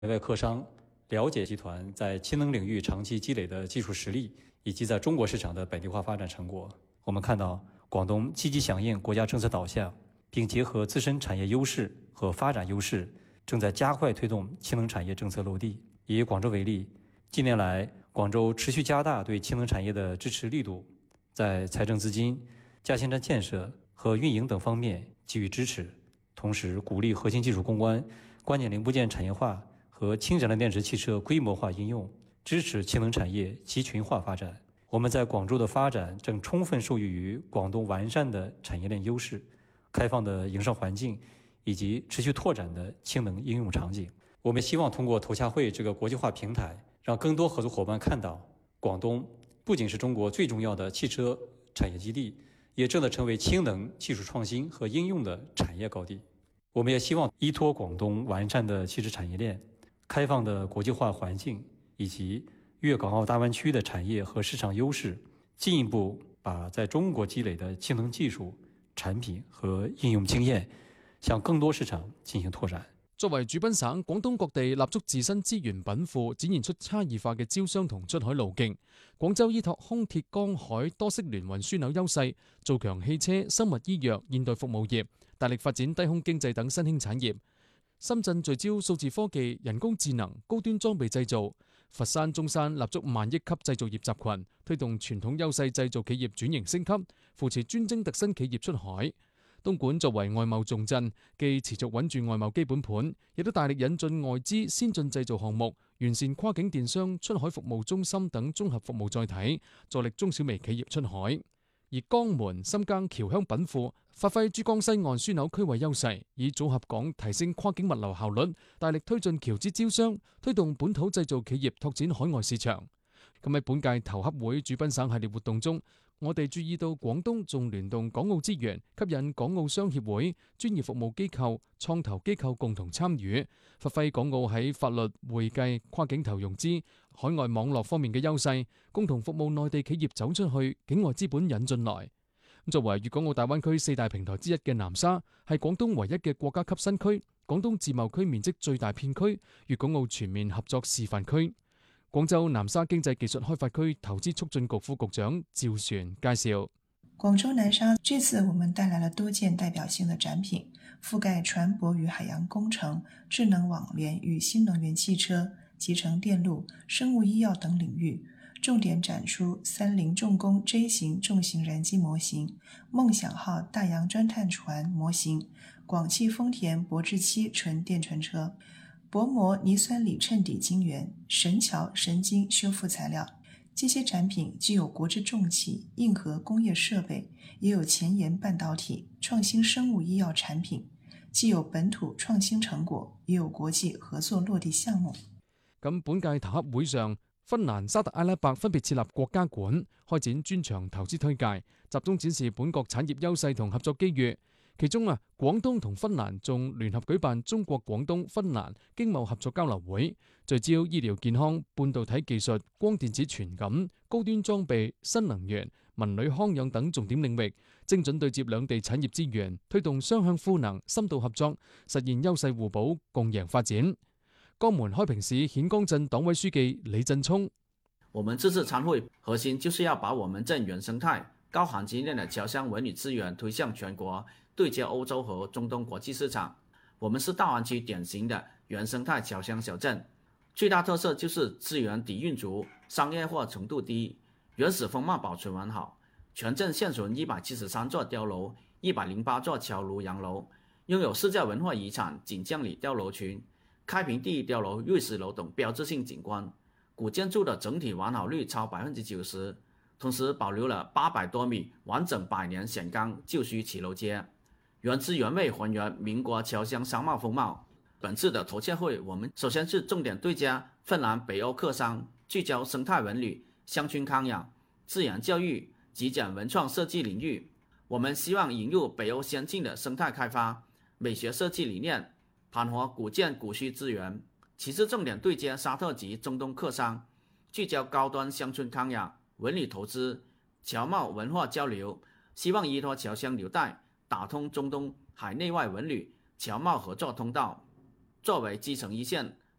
海外客商了解集团在氢能领域长期积累的技术实力，以及在中国市场的本地化发展成果。我们看到广东积极响应国家政策导向，并结合自身产业优势和发展优势，正在加快推动氢能产业政策落地。以广州为例，近年来广州持续加大对氢能产业的支持力度，在财政资金、加氢站建设和运营等方面给予支持，同时鼓励核心技术攻关、关键零部件产业化和氢燃料电池汽车规模化应用，支持氢能产业集群化发展。我们在广州的发展正充分受益于广东完善的产业链优势、开放的营商环境以及持续拓展的氢能应用场景。我们希望通过投洽会这个国际化平台，让更多合作伙伴看到，广东不仅是中国最重要的汽车产业基地，也正在成为氢能技术创新和应用的产业高地。我们也希望依托广东完善的汽车产业链、开放的国际化环境以及粤港澳大湾区的产业和市场优势，进一步把在中国积累的氢能技术、产品和应用经驗向更多市場進行拓展。 作為主賓省，廣東各地立足自身資源稟賦，展現出差異化嘅招商同出海路徑。廣州依託空鐵江海多式聯運樞紐優勢，做強汽車、生物醫藥、現代服務業，大力發展低空經濟等新興產業。深圳聚焦數字科技、人工智能、高端裝備製造。佛山、中山立足萬億級製造業集群，推動傳統優勢製造企業轉型升級，扶持專精特新企業出海。東莞作為外貿重鎮，既持續穩住外貿基本盤，亦都大力引進外資先進製造項目，完善跨境電商、出海服務中心等綜合服務載體，助力中小微企業出海。而江門、深耕僑鄉稟賦，發揮珠江西岸樞紐區位優勢，以組合港提升跨境物流效率，大力推進僑資招商，推動本土製造企業拓展海外市場。咁喺本屆投洽會主賓省系列活動中，我哋注意到廣東仲聯動港澳資源，吸引港澳商協會、專業服務機構、創投機構共同參與，發揮港澳喺法律、會計、跨境投融資、海外網絡方面嘅優勢，共同服務內地企業走出去，境外資本引進來。作為粵港澳大灣區四大平台之一嘅南沙，係廣東唯一嘅國家級新區，廣東自貿區面積最大片區，粵港澳全面合作示範區。廣州南沙經濟技術開發區投資促進局副局長趙璇介紹， 廣州南沙這次我們帶來了多件代表性的展品，覆蓋船舶與海洋工程、智能網聯與新能源汽車、集成電路、生物醫藥等領域，重點展出30重工 J 型重型燃機模型、夢想號大洋鑽探船模型、廣汽豐田博智7純電純車、薄膜鋰酸鋰襯底晶圓、神橋神經修復材料。這些展品既有國之重器、硬核工業設備，也有前沿半導體、創新生物醫藥產品，既有本土創新成果，也有國際合作落地項目。 咁本屆投洽會上，芬蘭、沙特阿拉伯分別設立國家館，開展專場投資推介，集中展示本國產業優勢同合作機遇。其中廣東同芬蘭仲聯合舉辦中國廣東芬蘭經貿合作交流會，聚焦醫療健康、半導體技術、光電子傳感、高端裝備、新能源、文旅康養等重點領域，精準對接兩地產業資源，推動雙向賦能、深度合作，實現優勢互補、共贏發展。江門開平市顯江鎮黨委書記李振聰： 我們這次參會核心就是要把我們鎮原生態高含金量的僑鄉文旅資源推向全國，對接歐洲和中東國際市場。我們是大灣區典型的原生態僑鄉小鎮，最大特色就是資源底蘊足，商業化程度低，原始風貌保存完好。全鎮現存173座碉樓，108座橋爐洋樓，擁有世界文化遺產錦江里碉樓群、開平第一碉樓、瑞士樓等標誌性景觀，古建築的整體完好率超90%，同時保留了800多米完整百年險鋼舊區騎樓街，原汁原味還原民國僑鄉商貿風貌。本次的投洽會，我們首先是重點對接芬蘭、北歐客商，聚焦生態文旅、鄉村康養、自然教育、極簡文創設計領域。我們希望引入北歐先進的生態開發、美學設計理念，盤活古建古墟資源。其次，重點對接沙特及中東客商，聚焦高端鄉村康養、文旅投資、僑貿文化交流，希望依託僑鄉紐帶，打通中東海內外文旅、僑貿合作通道，作為基層一線，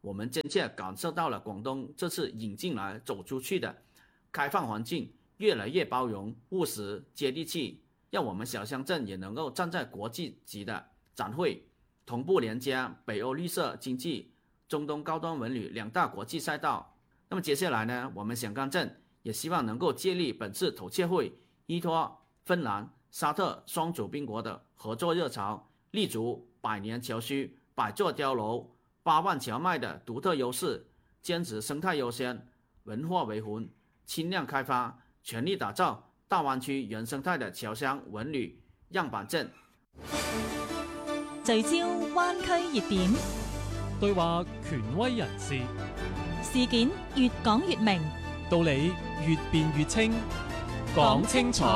我们真切感受到了广东这次引进来走出去的开放环境，越来越包容、务实、接地气，让我们小乡镇也能够站在国际级的展会，同步连接北欧绿色经济、中东高端文旅两大国际赛道。那么接下来呢，我们响岗镇也希望能够借力本次头切会，依托芬兰、沙特双主宾国的合作热潮，立足百年桥须、百座碉楼、8万荞麦的独特优势，坚持生態優先、文化為本、輕量開發，全力打造大灣區原生態的僑鄉文旅樣板鎮。 聚焦灣區熱點， 對話權威人士， 事件越講越明， 道理越辯越清，講清楚。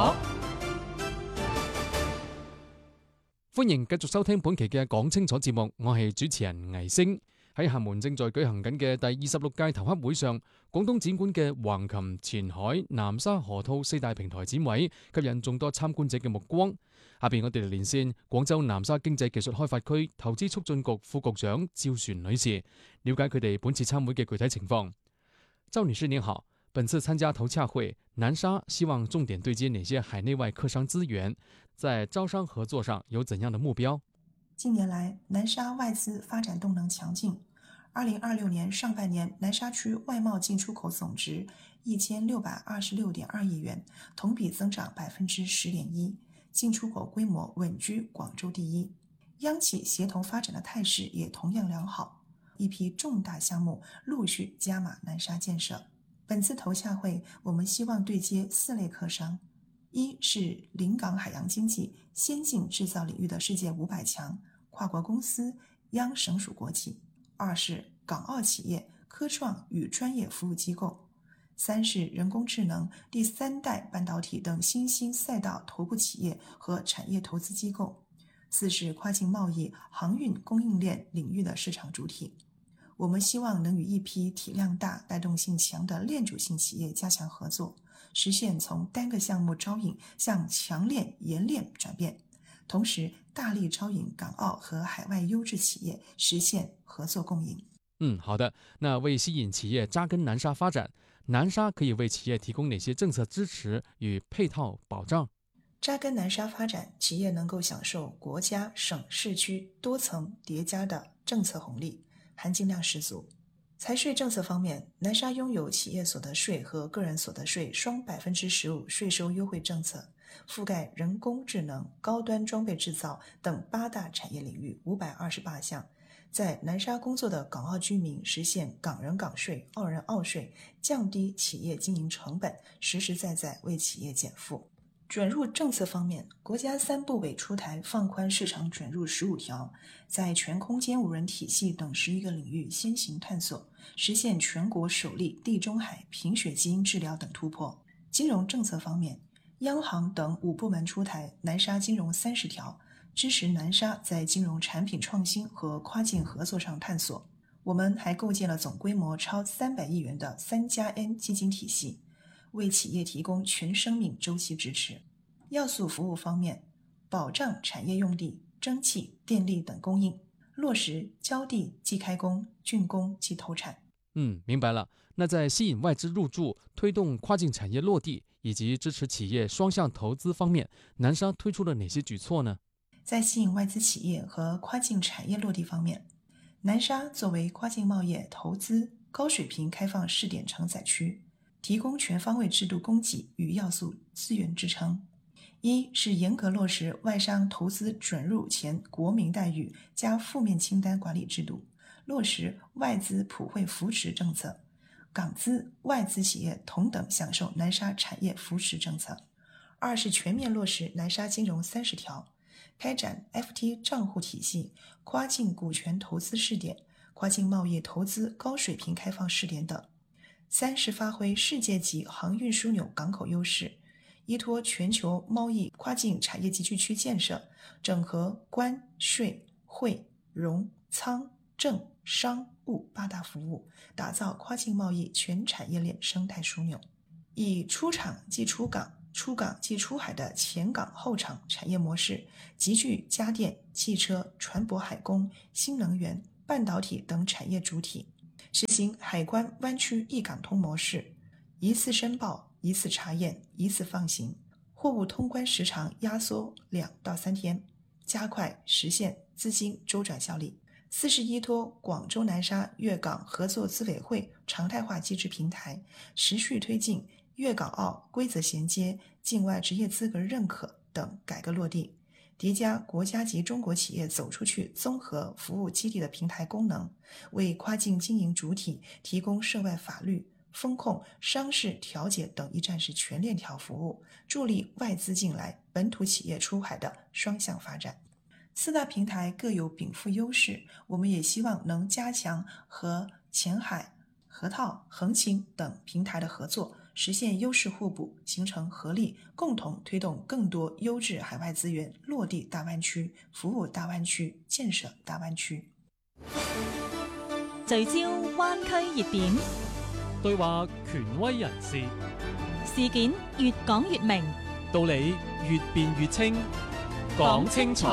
歡迎繼續收聽本期嘅講清楚節目，我係主持人倪星。喺廈門正在舉行緊嘅第26屆頭刻會上，廣東展館嘅橫琴、前海、南沙、河套四大平台展位吸引眾多參觀者嘅目光。下邊我哋嚟連線廣州南沙經濟技術開發區投資促進局副局長趙璇女士，了解佢哋本次參會嘅具體情況。趙女士您好，本次參加頭洽會，南沙希望重點對接哪些海內外客商資源？在招商合作上有怎樣的目標？ 近年來，南沙外資發展動能強勁。2026年上半年，南沙區外貿進出口總值1626.2億元，同比增長10.1%，進出口規模穩居廣州第一。央企協同發展的態勢也同樣良好，一批重大項目陸續加碼南沙建設。本次頭洽會，我們希望對接4類客商。一是臨港海洋經濟、先進製造領域的世界500強跨國公司、央省屬國企；二是港澳企業、科創與專業服務機構；三是人工智能、第三代半導體等新興賽道頭部企業和產業投資機構；四是跨境貿易、航運供應鏈領域的市場主體。我們希望能與一批體量大、帶動性強的鏈主性企業加強合作，實現從單個項目招引向強鏈延鏈轉變，同時大力招引港澳和海外優質企業，實現合作共贏。 好的。那為吸引企業扎根南沙發展，南沙可以為企業提供哪些政策支持與配套保障？ 扎根南沙發展，企業能夠享受國家、省、市區多層疊加的政策紅利，含金量十足。財稅政策方面，南沙擁有企業所得稅和個人所得稅雙15%稅收優惠政策，覆蓋人工智能、高端裝備製造等8大產業領域528項。在南沙工作的港澳居民實現港人港稅、澳人澳稅，降低企業經營成本，實實在在為企業減負。轉入政策方面，國家3部委出台放寬市場轉入15條，在全空間無人體系等11個領域先行探索，實現全國首例地中海貧血基因治療等突破。金融政策方面，央行等5部門出台南沙金融30條，支持南沙在金融產品創新和跨境合作上探索。我們還構建了總規模超300億元的3+N 基金體系，為企業提供全生命週期支持。要素服務方面，保障產業用地、蒸汽、電力等供應，落實交地即開工、竣工即投產。 明白了。那在吸引外資入駐、推動跨境產業落地以及支持企業雙向投資方面，南沙推出了哪些舉措呢？ 在吸引外資企業和跨境產業落地方面，南沙作為跨境貿易投資高水平開放試點承載區，提供全方位制度供給與要素資源支撐。一是嚴格落實外商投資准入前國民待遇加負面清單管理制度，落實外資普惠扶持政策，港資、外資企業同等享受南沙產業扶持政策。二是全面落實南沙金融30條，開展 FT 賬戶體系、跨境股權投資試點、跨境貿易投資高水平開放試點等。三是發揮世界級航運樞紐港口優勢，依託全球貿易跨境產業集聚區建設，整合關稅匯融倉政商務8大服務，打造跨境貿易全產業鏈生態樞紐，以出廠即出港、出港即出海的前港後廠產業模式，集聚家電、汽車、船舶海工、新能源、半導體等產業主體， 实行海关湾区一港通模式，一次申报、一次查验、一次放行，货物通关时长压缩2到3天，加快实现资金周转效力。四是依托广州南沙粤港合作资委会常态化机制平台，持续推进粤港澳规则衔接、境外职业资格认可等改革落地，叠加国家级中国企业走出去综合服务基地的平台功能，为跨境经营主体提供涉外法律、风控、商事调解等一站式全链条服务，助力外资进来、本土企业出海的双向发展。四大平台各有禀赋优势，我们也希望能加强和前海、河套、横琴等平台的合作，实现优势互补，形成合力，共同推动更多优质海外资源落地大灣區、服務大灣區、建設大灣區。 聚焦灣區熱點， 對話權威人士， 事件越講越明， 道理越辯越清，講清楚。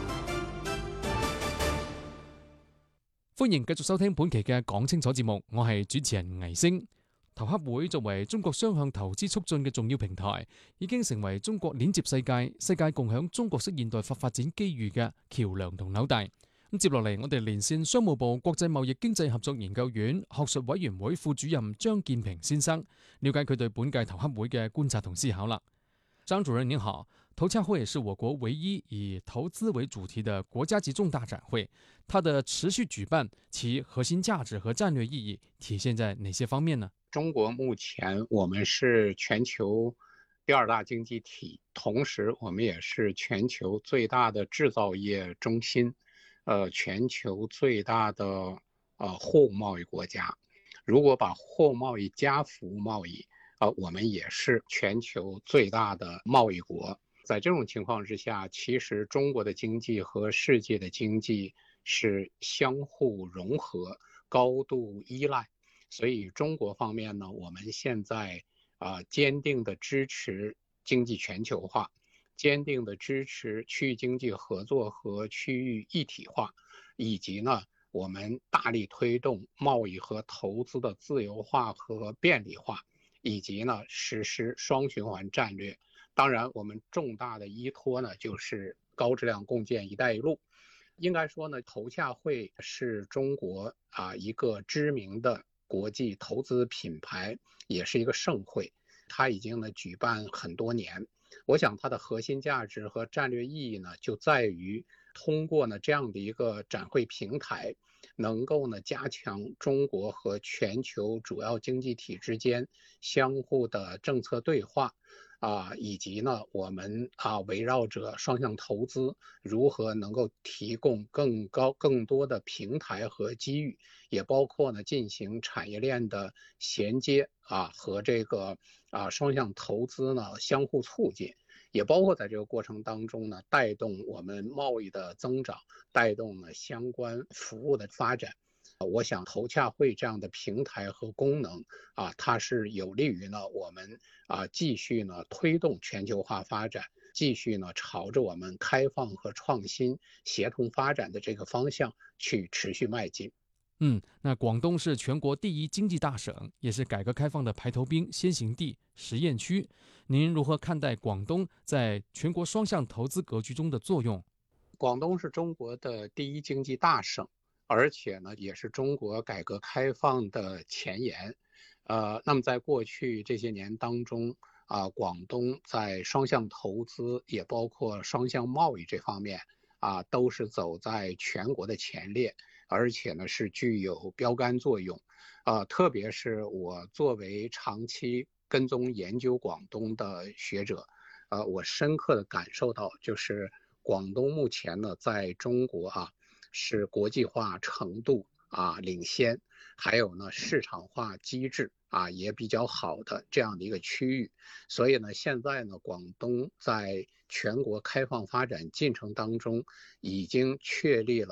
歡迎繼續收聽本期嘅講清楚節目，我係主持人倪星。投洽會作為中國雙向投資促進嘅重要平台，已經成為中國鏈接世界、世界共享中國式現代化發展機遇嘅橋樑同紐帶。咁接落嚟，我哋連線商務部國際貿易經濟合作研究院學術委員會副主任張建平先生，了解佢對本屆投洽會嘅觀察同思考啦。張主任您好，投洽會是我國唯一以投資為主題的國家級重大展會，它的持續舉辦，其核心價值和戰略意義體現在哪些方面呢？ 中國目前我們是全球第2大經濟體，同時我們也是全球最大的製造業中心，全球最大的貨物貿易國家。如果把貨物貿易加服務貿易，我們也是全球最大的貿易國。在這種情況之下，其實中國的經濟和世界的經濟是相互融合、高度依賴。所以中國方面呢，我們現在堅定地支持經濟全球化，堅定地支持區域經濟合作和區域一體化，以及呢，我們大力推動貿易和投資的自由化和便利化，以及呢，實施雙循環戰略。當然，我們重大的依託呢，就是高質量共建“一帶一路”。應該說呢，投洽會是中國一個知名的國際投資品牌，也是一個盛會。它已經呢舉辦很多年。我想它的核心價值和戰略意義呢，就在於通過呢這樣的一個展會平台，能夠呢加強中國和全球主要經濟體之間相互的政策對話。以及呢，我們圍繞着雙向投資，如何能夠提供更多的平台和機遇，也包括呢進行產業鏈的銜接和這個雙向投資呢相互促進，也包括在這個過程當中呢帶動我們貿易的增長，帶動呢相關服務的發展。我想投洽會這樣的平台和功能它是有利於呢我們繼續呢推動全球化發展，繼續呢朝着我們開放和創新協同發展的這個方向去持續邁進。 那廣東是全國第一經濟大省，也是改革開放的排頭兵、先行地、實驗區。您如何看待廣東在全國雙向投資格局中的作用？ 廣東是中國的第一經濟大省，而且呢，也是中國改革開放的前沿。那麼在過去這些年當中，廣東在雙向投資，也包括雙向貿易這方面，都是走在全國的前列，而且呢是具有標杆作用。特別是我作為長期跟蹤研究廣東的學者，我深刻的感受到，就是廣東目前呢，在中國是國際化程度領先，還有呢市場化機制也比較好的這樣的一個區域。所以呢，現在呢，廣東在全國開放發展進程當中，已經確立了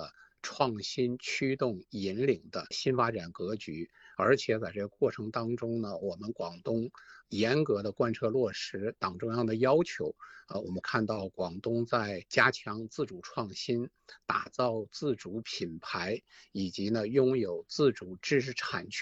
创新驱动引领的新发展格局。而且在这个过程当中呢，我们广东严格的贯彻落实党中央的要求。我们看到广东在加强自主创新、打造自主品牌，以及呢拥有自主知识产权